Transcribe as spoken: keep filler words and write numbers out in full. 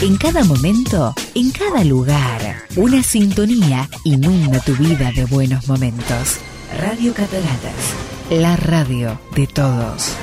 En cada momento, en cada lugar, una sintonía inunda tu vida de buenos momentos. Radio Cataratas, la radio de todos.